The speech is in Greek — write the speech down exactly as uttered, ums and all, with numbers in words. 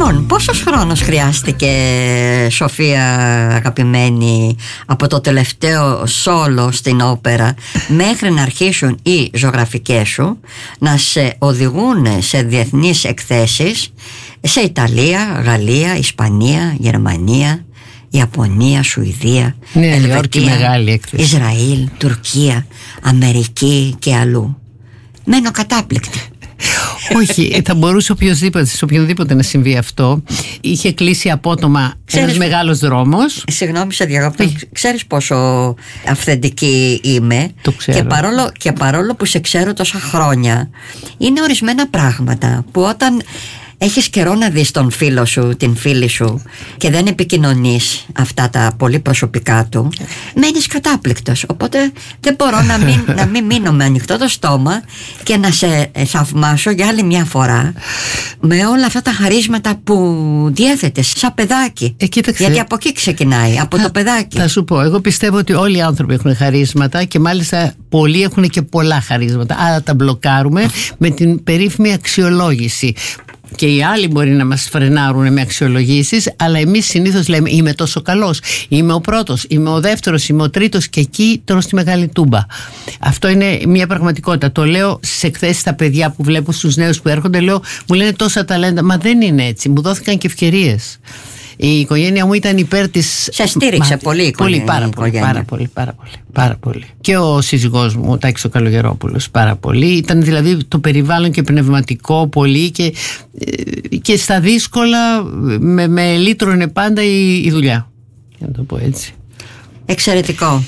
Λοιπόν, πόσος χρόνος χρειάστηκε, Σοφία αγαπημένη, από το τελευταίο σόλο στην όπερα μέχρι να αρχίσουν οι ζωγραφικές σου να σε οδηγούν σε διεθνείς εκθέσεις σε Ιταλία, Γαλλία, Ισπανία, Γερμανία, Ιαπωνία, Σουηδία, ναι, Ελβετία, μεγάλη έκθεση. Ισραήλ, Τουρκία, Αμερική και αλλού. Μένω κατάπληκτη. Όχι, θα μπορούσε οποιοδήποτε, σε οποιονδήποτε να συμβεί αυτό. Είχε κλείσει απότομα ένας μεγάλος δρόμος. Συγγνώμη, σε διακόπτω. Ξέρεις πόσο αυθεντική είμαι. Το ξέρω. Και παρόλο, και παρόλο που σε ξέρω τόσα χρόνια, είναι ορισμένα πράγματα που όταν έχεις καιρό να δεις τον φίλο σου, την φίλη σου και δεν επικοινωνείς αυτά τα πολύ προσωπικά του, μένεις κατάπληκτος. Οπότε δεν μπορώ να μην, να μην μείνω με ανοιχτό το στόμα και να σε θαυμάσω για άλλη μια φορά με όλα αυτά τα χαρίσματα που διέθετες σαν παιδάκι. Ε, Γιατί από εκεί ξεκινάει, από θα, το παιδάκι. Θα σου πω, εγώ πιστεύω ότι όλοι οι άνθρωποι έχουν χαρίσματα και μάλιστα πολλοί έχουν και πολλά χαρίσματα. Άρα τα μπλοκάρουμε με την περίφημη αξιολόγηση. Και οι άλλοι μπορεί να μας φρενάρουν με αξιολογήσεις, αλλά εμείς συνήθως λέμε είμαι τόσο καλός, είμαι ο πρώτος, είμαι ο δεύτερος, είμαι ο τρίτος και εκεί τρως στη μεγάλη τούμπα. Αυτό είναι μια πραγματικότητα. Το λέω στις εκθέσεις στα παιδιά που βλέπω, στους νέους που έρχονται, λέω, μου λένε τόσα ταλέντα, μα δεν είναι έτσι, μου δόθηκαν και ευκαιρίες. Η οικογένεια μου ήταν υπέρ της. Σε στήριξε μα... πολύ η οικογένεια. Πολύ, πάρα, πολύ, πάρα πολύ, πάρα πολύ, πάρα πολύ. Και ο σύζυγός μου, ο Τάκης ο Καλογερόπουλος, πάρα πολύ. Ήταν δηλαδή το περιβάλλον και πνευματικό πολύ και, και στα δύσκολα με, με λύτρωνε πάντα η, η δουλειά. Για να το πω έτσι. Εξαιρετικό.